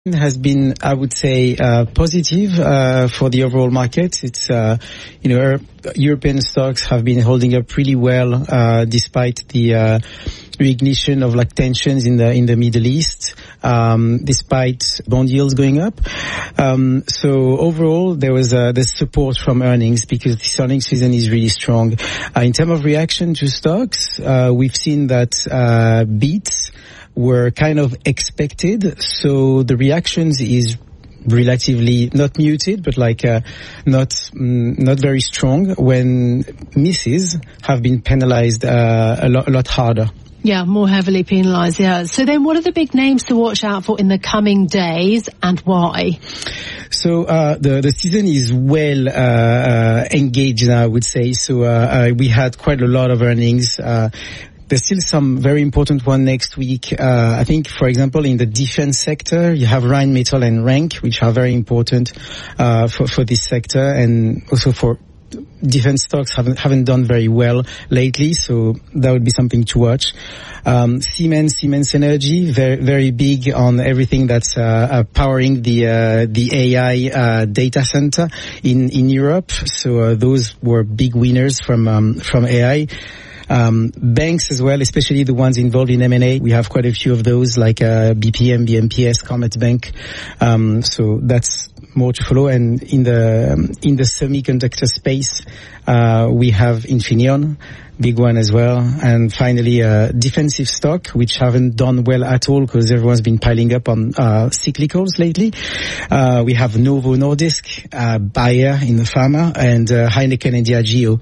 has been, I would say, positive for the overall market. It's, European stocks have been holding up really well despite the reignition of tensions in the Middle East, despite bond yields going up. So overall, there's support from earnings because this earnings season is really strong. In terms of reaction to stocks, we've seen that beats were kind of expected, so the reactions is relatively not muted, but not very strong, when misses have been penalized a lot harder. Yeah, more heavily penalised, yeah. So then what are the big names to watch out for in the coming days, and why? So the season is well engaged, I would say. So we had quite a lot of earnings. There's still some very important one next week. I think, for example, in the defense sector, you have Rheinmetall and Rank, which are very important for this sector, and also for defense stocks haven't done very well lately, so that would be something to watch. Siemens Energy, very, very big on everything that's powering the AI data center in Europe. So those were big winners from AI. Banks as well, especially the ones involved in M&A. We have quite a few of those, like BPM, BMPS, Commerzbank. So that's more to follow. And in the semiconductor space, we have Infineon, big one as well. And finally, defensive stock, which haven't done well at all because everyone's been piling up on cyclicals lately. We have Novo Nordisk, Bayer in the pharma, and Heineken and Diageo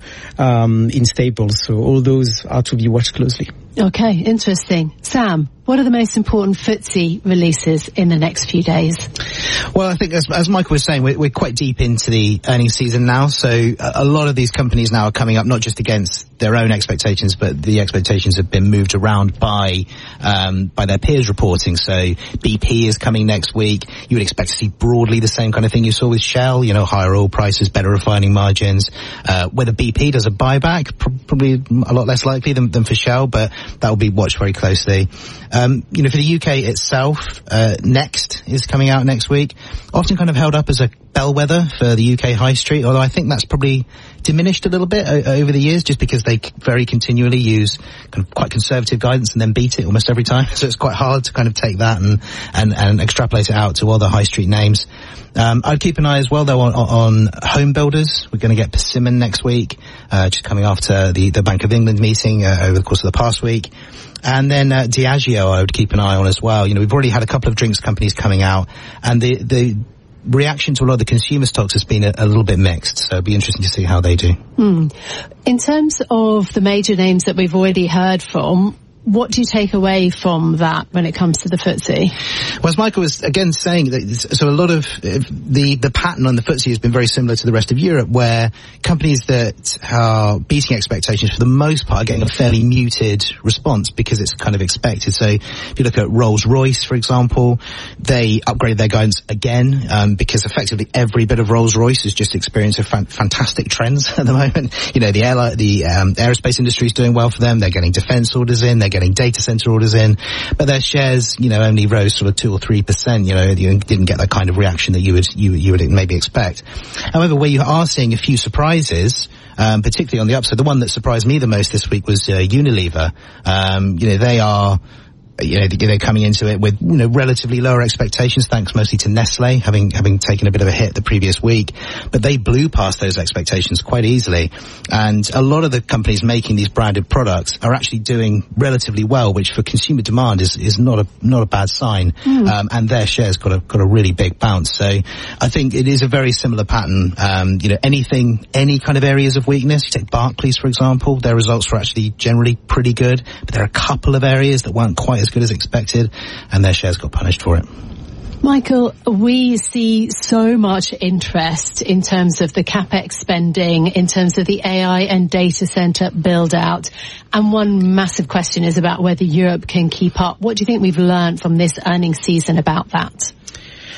in staples. So all those are to be watched closely. Okay, interesting. Sam, what are the most important FTSE releases in the next few days? Well, I think as Michael was saying, we're quite deep into the earnings season now. So a lot of these companies now are coming up not just against their own expectations, but the expectations have been moved around by their peers reporting. So BP is coming next week. You would expect to see broadly the same kind of thing you saw with Shell, higher oil prices, better refining margins. Whether BP does a buyback, probably a lot less likely than for Shell, but that will be watched very closely. For the UK itself, Next is coming out next week. Often kind of held up as a bellwether for the UK high street, although I think that's probably diminished a little bit over the years, just because they very continually use kind of quite conservative guidance and then beat it almost every time. So it's quite hard to kind of take that and extrapolate it out to other high street names. I'd keep an eye as well, though, on home builders. We're going to get Persimmon next week, just coming after the Bank of England meeting over the course of the past week. And then Diageo I would keep an eye on as well. We've already had a couple of drinks companies coming out, and the reaction to a lot of the consumer stocks has been a little bit mixed. So it'll be interesting to see how they do. In terms of the major names that we've already heard from, what do you take away from that when it comes to the FTSE? Well, as Michael was again saying, so a lot of the pattern on the FTSE has been very similar to the rest of Europe, where companies that are beating expectations for the most part are getting a fairly muted response because it's kind of expected. So if you look at Rolls-Royce, for example, they upgraded their guidance again because effectively every bit of Rolls-Royce is just experiencing fantastic trends at the moment. The aerospace industry is doing well for them. They're getting defense orders in. They're getting data center orders in, but their shares, only rose sort of 2 or 3%. You didn't get that kind of reaction that you would maybe expect. However, where you are seeing a few surprises, particularly on the upside, the one that surprised me the most this week was Unilever. They are they're coming into it with relatively lower expectations, thanks mostly to Nestle having taken a bit of a hit the previous week, but they blew past those expectations quite easily. And a lot of the companies making these branded products are actually doing relatively well, which for consumer demand is not a bad sign. And their shares got a really big bounce. So I think it is a very similar pattern. Any kind of areas of weakness. You take Barclays, for example, their results were actually generally pretty good, but there are a couple of areas that weren't quite as good as expected, and their shares got punished for it. Michael, we see so much interest in terms of the CapEx spending, in terms of the AI and data center build out. And one massive question is about whether Europe can keep up. What do you think we've learned from this earnings season about that?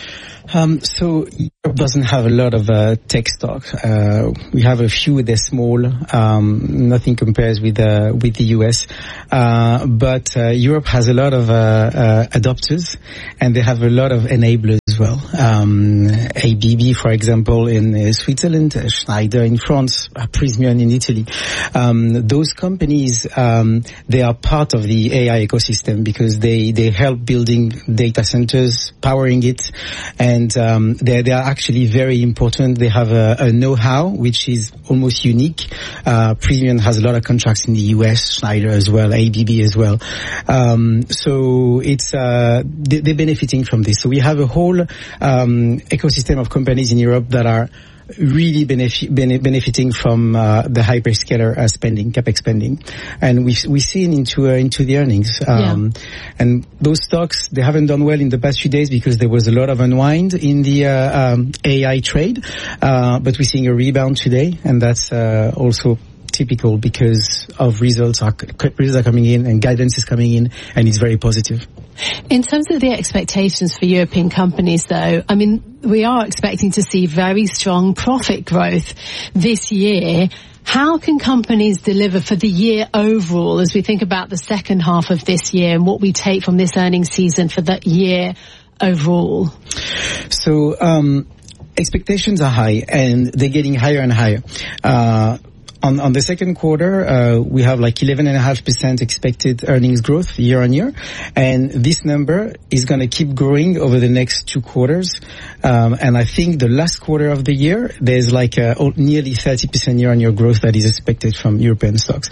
So Europe doesn't have a lot of tech stocks. We have a few. They're small. Nothing compares with the US. But Europe has a lot of adopters, and they have a lot of enablers as well. ABB, for example, in Switzerland, Schneider in France, Prysmian in Italy. Those companies, they are part of the AI ecosystem because they help building data centers, powering it, and they are actually very important. They have a know-how which is almost unique. Prysmian has a lot of contracts in the US, Schneider as well, ABB as well. So it's they're benefiting from this. So we have a whole ecosystem of companies in Europe that are really benefiting from the hyperscaler spending, capex spending, and we've seen into the earnings. And those stocks, they haven't done well in the past few days because there was a lot of unwind in the AI trade, but we're seeing a rebound today, and that's also typical because of results are coming in and guidance is coming in, and it's very positive. In terms of the expectations for European companies, though, I mean, we are expecting to see very strong profit growth this year. How can companies deliver for the year overall as we think about the second half of this year and what we take from this earnings season for the year overall? So, expectations are high, and they're getting higher and higher. On the second quarter, we have like 11.5% expected earnings growth year on year, and this number is going to keep growing over the next 2 quarters. And I think the last quarter of the year, there's like nearly 30% year on year growth that is expected from European stocks.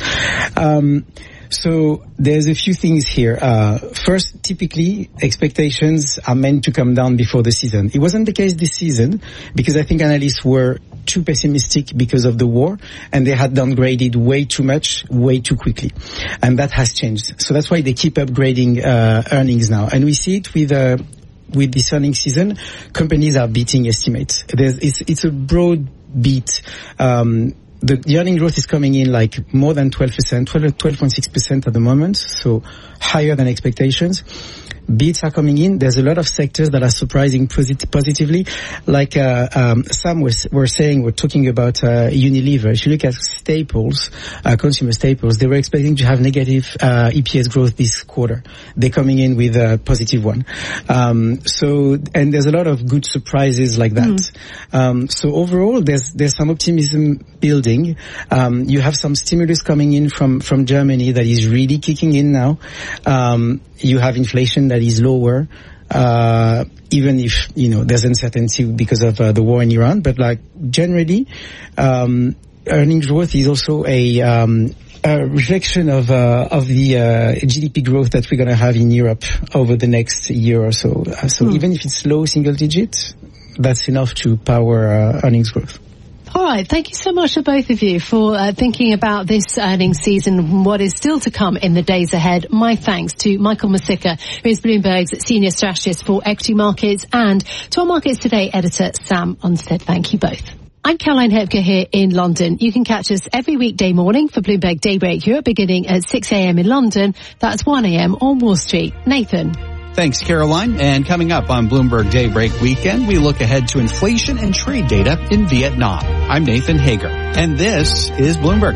So there's a few things here. First, typically expectations are meant to come down before the season. It wasn't the case this season because I think analysts were too pessimistic because of the war, and they had downgraded way too much, way too quickly. And that has changed. So that's why they keep upgrading earnings now. And we see it with this earnings season, companies are beating estimates. It's a broad beat. The earning growth is coming in like more than 12%, 12.6% at the moment, so higher than expectations. Beats are coming in. There's a lot of sectors that are surprising positively. Like Sam were saying, we're talking about Unilever. If you look at staples, consumer staples, they were expecting to have negative EPS growth this quarter. They're coming in with a positive one. And there's a lot of good surprises like that. So overall, there's some optimism building. You have some stimulus coming in from Germany that is really kicking in now. You have inflation that is lower, even if, there's uncertainty because of the war in Iran. But like generally, earnings growth is also a reflection of the GDP growth that we're going to have in Europe over the next year or so. So even if it's low single digits, that's enough to power earnings growth. All right. Thank you so much to both of you for thinking about this earnings season and what is still to come in the days ahead. My thanks to Michael Masicka, who is Bloomberg's senior strategist for equity markets, and to our Markets Today editor, Sam Onstead. Thank you both. I'm Caroline Hepker here in London. You can catch us every weekday morning for Bloomberg Daybreak Europe beginning at 6 a.m. in London. That's 1 a.m. on Wall Street. Nathan. Thanks, Caroline. And coming up on Bloomberg Daybreak Weekend, we look ahead to inflation and trade data in Vietnam. I'm Nathan Hager, and this is Bloomberg.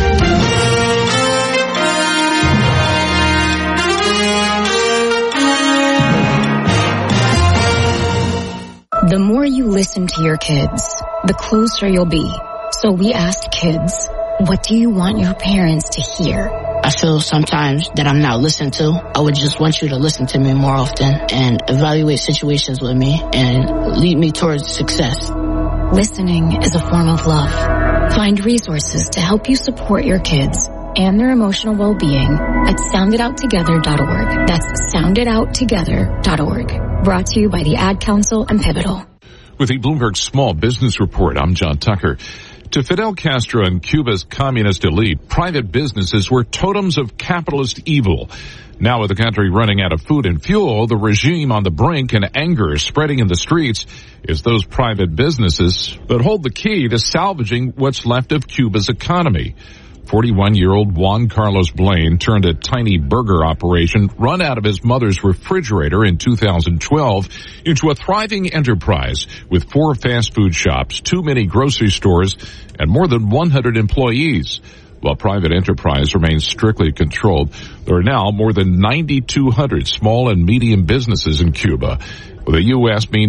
The more you listen to your kids, the closer you'll be. So we asked kids, what do you want your parents to hear? I feel sometimes that I'm not listened to. I would just want you to listen to me more often and evaluate situations with me and lead me towards success. Listening is a form of love. Find resources to help you support your kids and their emotional well-being at sounditouttogether.org. That's sounditouttogether.org. Brought to you by the Ad Council and Pivotal. With the Bloomberg Small Business Report, I'm John Tucker. To Fidel Castro and Cuba's communist elite, private businesses were totems of capitalist evil. Now with the country running out of food and fuel, the regime on the brink and anger spreading in the streets is those private businesses that hold the key to salvaging what's left of Cuba's economy. 41-year-old Juan Carlos Blaine turned a tiny burger operation run out of his mother's refrigerator in 2012 into a thriving enterprise with 4 fast food shops, 2 mini grocery stores, and more than 100 employees. While private enterprise remains strictly controlled, there are now more than 9,200 small and medium businesses in Cuba, with the U.S. being